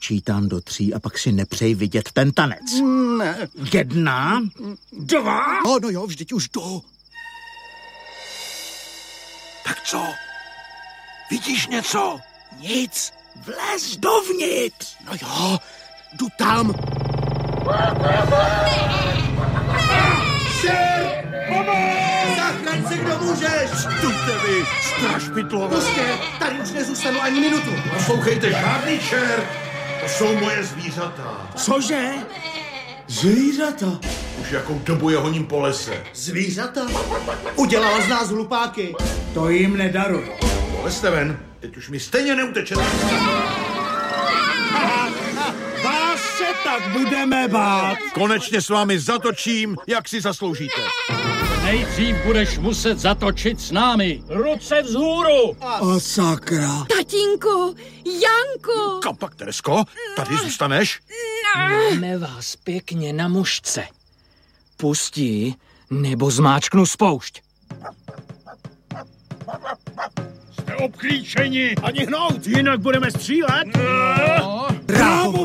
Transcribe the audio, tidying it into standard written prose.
Počítám do 3 a pak si nepřej vidět ten tanec. Ne. 1, 2. No jo, vždyť už jdu. Tak co? Vidíš něco? Nic. Vlez dovnitř. No jo, jdu tam. Zachraň se, kdo můžeš! Stůjte vy, strašpytlové! Pustě, tady už nezůstanu ani minutu. Poslouchejte, žádný čert! To jsou moje zvířata. Cože? Zvířata. Už jakou dobu je honím po lese. Zvířata? Udělala z nás hlupáky. To jim nedaruju. Lezte ven, teď už mi stejně neutečete. Vás se tak budeme bát. Konečně s vámi zatočím, jak si zasloužíte. Nejdřív budeš muset zatočit s námi. Ruce vzhůru! O sakra. Tatínku, Janku! Kam pak, Teresko? Tady zůstaneš? Máme vás pěkně na mušce. Pustí, nebo zmáčknu spoušť. Jste obklíčeni! Ani hnout, jinak budeme střílet. No. Bravo,